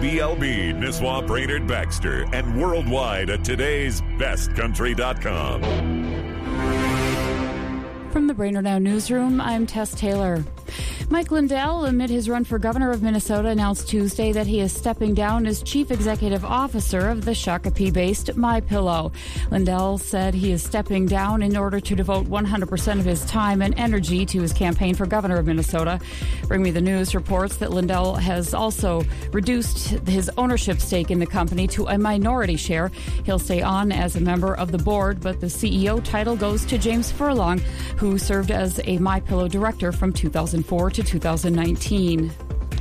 BLB, Nisswa, Brainerd, Baxter, and worldwide at today'sbestcountry.com. From the Brainerd Now Newsroom, I'm Tess Taylor. Mike Lindell, amid his run for governor of Minnesota, announced Tuesday that he is stepping down as chief executive officer of the Shakopee-based MyPillow. Lindell said he is stepping down in order to devote 100% of his time and energy to his campaign for governor of Minnesota. Bring Me the News reports that Lindell has also reduced his ownership stake in the company to a minority share. He'll stay on as a member of the board, but the CEO title goes to James Furlong, who served as a MyPillow director from 2004 to 2019.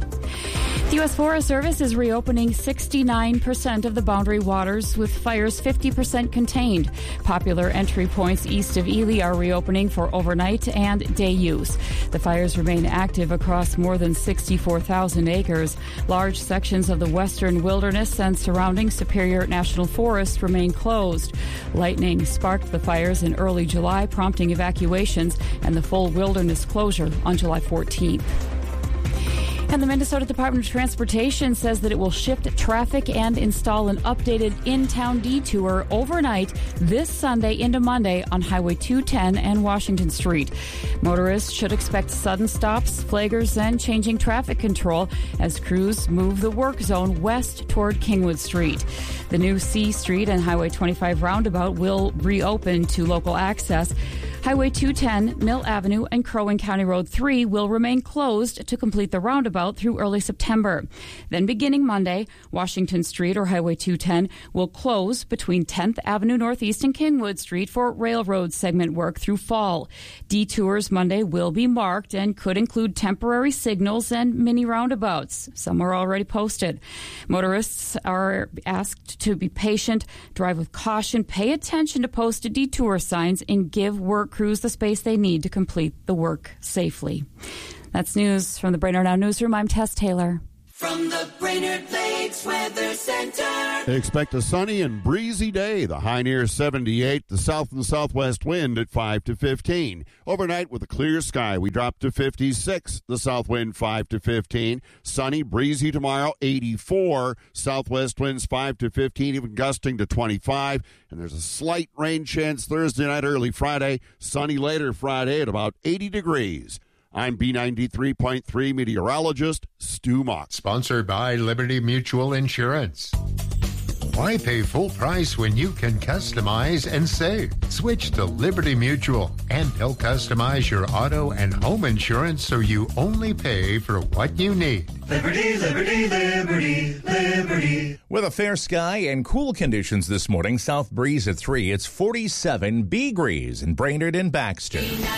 The U.S. Forest Service is reopening 69% of the Boundary Waters, with fires 50% contained. Popular entry points east of Ely are reopening for overnight and day use. The fires remain active across more than 64,000 acres. Large sections of the western wilderness and surrounding Superior National Forest remain closed. Lightning sparked the fires in early July, prompting evacuations and the full wilderness closure on July 14th. And the Minnesota Department of Transportation says that it will shift traffic and install an updated in-town detour overnight this Sunday into Monday on Highway 210 and Washington Street. Motorists should expect sudden stops, flaggers, and changing traffic control as crews move the work zone west toward Kingwood Street. The new C Street and Highway 25 roundabout will reopen to local access. Highway 210, Mill Avenue, and Crow Wing County Road 3 will remain closed to complete the roundabout through early September. Then beginning Monday, Washington Street or Highway 210 will close between 10th Avenue Northeast and Kingwood Street for railroad segment work through fall. Detours Monday will be marked and could include temporary signals and mini roundabouts. Some are already posted. Motorists are asked to be patient, drive with caution, pay attention to posted detour signs, and give work crews the space they need to complete the work safely. That's news from the Brainerd Now Newsroom. I'm Tess Taylor. From the Brainerd Lakes Weather Center. Expect a sunny and breezy day. The high near 78. The south and southwest wind at 5 to 15. Overnight with a clear sky, we drop to 56. The south wind 5 to 15. Sunny, breezy tomorrow, 84. Southwest winds 5 to 15, even gusting to 25. And there's a slight rain chance Thursday night, early Friday. Sunny later Friday at about 80 degrees. I'm B93.3 meteorologist Stu Mock. Sponsored by Liberty Mutual Insurance. Why pay full price when you can customize and save? Switch to Liberty Mutual, and they'll customize your auto and home insurance so you only pay for what you need. Liberty, liberty, liberty, liberty. With a fair sky and cool conditions this morning, south breeze at 3. It's 47 degrees in Brainerd and Baxter.